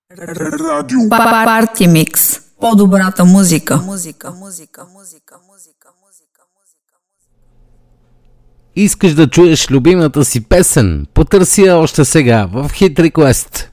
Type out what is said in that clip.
Парти микс. По-добрата музика. Искаш да чуеш любимата си песен? Потърси я още сега в Hit Request.